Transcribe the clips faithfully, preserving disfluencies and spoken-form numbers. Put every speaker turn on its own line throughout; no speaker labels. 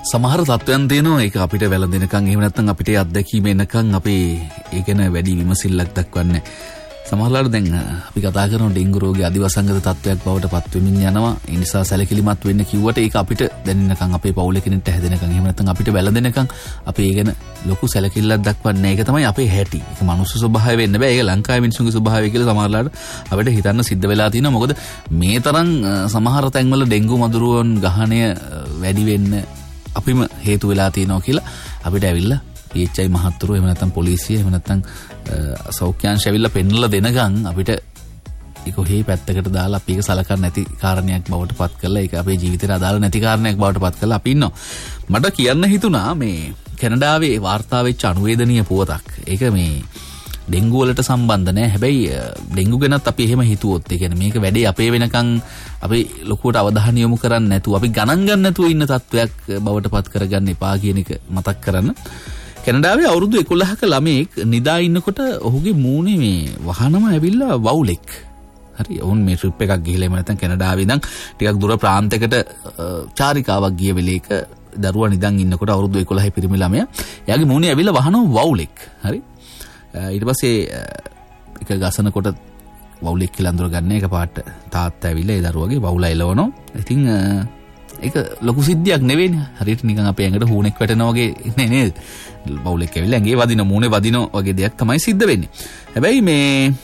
සමහර තත්ත්වයන් තියෙනවා ඒක අපිට වැළඳෙනකන් එහෙම නැත්නම් අපිට අත්දැකීම එනකන් අපි ඒ ගැන වැඩි විමසිල්ලක් දක්වන්නේ සමහරවල් දැන් අපි කතා කරන ඩෙන්ගු රෝගී අදිවසංගත තත්ත්වයක් බවට පත් වෙමින් යනවා ඒ නිසා සැලකිලිමත් වෙන්න කිව්වට ඒක අපිට දැනෙනකන් අපේ පවුලේ කෙනෙක්ට හැදෙනකන් එහෙම නැත්නම් අපිට වැළඳෙනකන් අපි ඒ ගැන ලොකු සැලකිල්ලක් දක්වන්නේ ඒක තමයි අපේ හැටි ඒක මනුස්ස ස්වභාවය වෙන්න බෑ ඒක ලංකාවේ මිනිසුන්ගේ ස්වභාවය කියලා සමහරවල් අපිට හිතන්න සිද්ධ වෙලා තියෙනවා මොකද මේ තරම් සමහර තැන්වල ඩෙන්ගු මදුරුවන් ගහණය වැඩි වෙන්න අපිම හේතු වෙලා තියෙනවා කියලා අපිට ඇවිල්ලා පී එච් ආයි මහත්තුරු එහෙම නැත්නම් පොලිසිය එහෙම නැත්නම් සෞඛ්‍යාංශ ඇවිල්ලා පෙන්නලා දෙනගන් අපිට ඒක හේ පැත්තකට දාලා අපි ඒක සලකන්නේ නැති කාරණයක් බවට පත් කරලා ඒක අපේ ජීවිතේට අදාළ නැති කාරණයක් බවට පත් කරලා අපි ඉන්නවා. මට කියන්න හිතුණා මේ කැනඩාවේ වාර්තා වෙච්ච අනුවේදනීය පුවතක්. ඒක මේ ඩෙන්ගු වලට සම්බන්ධ නැහැ. හැබැයි ඩෙන්ගු ගැනත් අපි එහෙම හිතුවොත් ඒ කියන්නේ මේක වැඩේ අපේ වෙනකන් අපි ලොකුවට අවධානය යොමු කරන්නේ නැතුව අපි ගණන් ගන්න නැතුව ඉන්න තත්වයක් බවට පත් කරගන්න එපා කියන එක මතක් කරන්න. කැනඩාවේ අවුරුදු එකොළහක ළමයෙක් නිදා ඉන්නකොට ඔහුගේ මූණේ මේ වහනම ඇවිල්ලා වවුලෙක්. හරි. ඔවුන් මේ ට්‍රිප් එකක් ගිහලා එහෙම නැත්නම් කැනඩාවේ ඉඳන් ටිකක් දුර ප්‍රාන්තයකට චාරිකාවක් ගිය වෙලේක දරුවා නිදන් ඉන්නකොට අවුරුදු එකොළහේ පිරිමි ළමයා එයාගේ මූණේ ඇවිල්ලා වහනම වවුලෙක්. හරි. ඊට පස්සේ එක ගසනකොට වවුලෙක් කියලා අඳුරගන්න එක පාට තාත්තා ඇවිල්ලා ඒ දරුවගේ වවුලා එලවනවා. ඉතින් ඒක ලොකු සිද්ධියක් නෙවෙයිනේ. හරියට නිකන් අපේ ඇඟට හුණෙක් වැටෙනා වගේ නේ නේද? වවුලෙක් ඇවිල්ලා ඇඟේ වදින මූණේ වදින වගේ දෙයක් තමයි සිද්ධ වෙන්නේ. හැබැයි මේ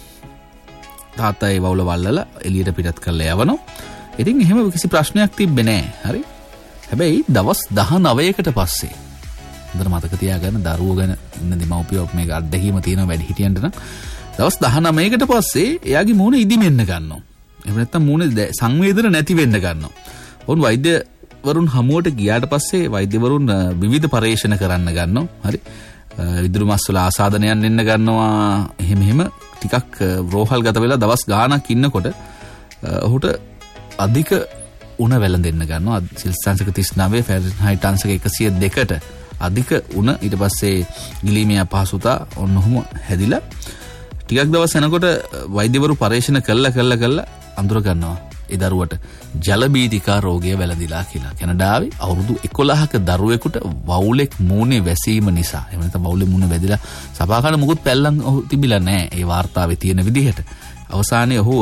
තාත්තා ඒ වවුල වල්ලලා එළියට පිටත් කරලා යවනවා. ඉතින් එහෙම කිසි ප්‍රශ්නයක් තිබ්බේ නැහැ. හරි. හැබැයි දවස් දහනවයකට පස්සේ හොඳට මතක තියාගන්න දරුවෝ ගැන ඉන්න දෙමව්පියෝ මේක අත්දැකීම තියෙන වැඩි හිටියන්ට නම් දවස් දහනවයකට පස්සේ එයාගේ මූණ ඉදිමෙන්න ගන්නවා. එහෙම නැත්නම් මූණේ සංවේදන නැති වෙන්න ගන්නවා. ඔවුන් වෛද්‍යවරුන් හමුවට ගියාට පස්සේ වෛද්‍යවරුන් විවිධ පරීක්ෂණ කරන්න ගන්නවා. හරි. විදුරු මස් වල ආසාදනයන් එන්න ගන්නවා. එහෙම එහෙම ටිකක් රෝහල් ගත වෙලා දවස් ගාණක් ඉන්නකොට ඔහුට අධික උණ වැළඳෙන්න ගන්නවා. සෙල්සියස් තිස් නවය ෆැරන්හයිට් අංශක එකසිය දෙකට අධික උණ ඊට පස්සේ ගිලීමේ අපහසුතා ඔන්න ඔහොම හැදිලා ටිකක් දවස් යනකොට වෛද්‍යවරු පරීක්ෂණ කළා කළා කළා අඳුර ගන්නවා ඒ දරුවට ජල බීතිකා රෝගය වැළඳිලා කියලා. කැනඩාවේ අවුරුදු එකොළහක දරුවෙකුට වවුලෙක් මූණේ වැසීම නිසා එහෙම නැත්නම් වවුලේ මූණ වැදිලා සපාකන මුකුත් පැල්ලම් ඔහු තිබිලා නැහැ. ඒ වාර්තාවේ තියෙන විදිහට. අවසානයේ ඔහු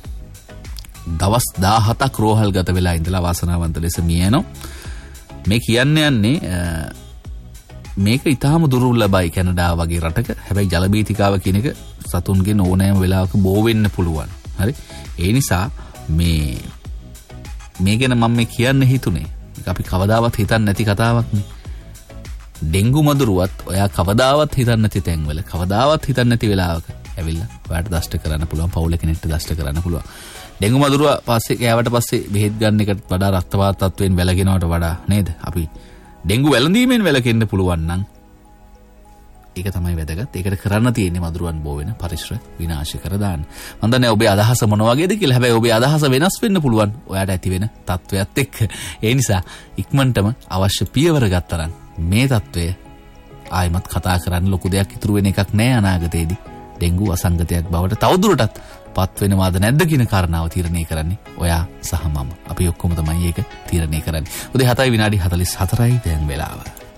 දවස් දාහතක් රෝහල් ගත වෙලා ඉඳලා වාසනාවන්ත ලෙස මිය යනවා. මේ කියන්නේ යන්නේ මේක ඊටාම දුර්ලභයි කැනඩාව වගේ රටක. හැබැයි ජල බීතිකාව කියන එක සතුන්ගෙන් ඕනෑම වෙලාවක බෝ වෙන්න පුළුවන්. හරි. ඒ නිසා මේ මේ ගැන මම මේ කියන්න හිතුනේ. ඒක අපි කවදාවත් හිතන්නේ නැති කතාවක් නේ. ඩෙන්ගු මදුරුවත් ඔයා කවදාවත් හිතන්නේ නැති තැන්වල කවදාවත් හිතන්නේ නැති වෙලාවක ඇවිල්ලා ඔයාට දෂ්ට කරන්න පුළුවන්. පවුල කෙනෙක්ට දෂ්ට කරන්න පුළුවන්. ඩෙන්ගු මදුරුව පස්සේ කෑවට පස්සේ බෙහෙත් ගන්න එකට වඩා රක්තවාත තත්වයෙන් වැළකෙනවට වඩා නේද? අපි ඩෙන්ගු වැළඳීමෙන් වැළකෙන්න පුළුවන් නම් ඒක තමයි වැදගත්. ඒකට කරන්න තියෙන්නේ මදුරුවන් බෝ වෙන පරිසර විනාශ කර දාන්න. මම දන්නේ ඔබේ අදහස මොන වගේද කියලා. හැබැයි ඔබේ අදහස වෙනස් වෙන්න පුළුවන් ඔයාට ඇති වෙන තත්වයක් එක්ක. ඒ නිසා ඉක්මනටම අවශ්‍ය පියවර ගත්තරම් මේ තත්වය ආයිමත් කතා කරන්න ලොකු දෙයක් ඉතුරු වෙන එකක් නෑ අනාගතයේදී. ඩෙන්ගු අසංගතයක් බවට තවදුරටත් පත් වෙනවාද නැද්ද කියන කාරණාව තීරණය කරන්නේ ඔයා සහ මම. අපි ඔක්කොම තමයි ඒක තීරණය කරන්නේ. උදේ හතයි විනාඩි හතළිස් හතරයි දැන් වෙලාව.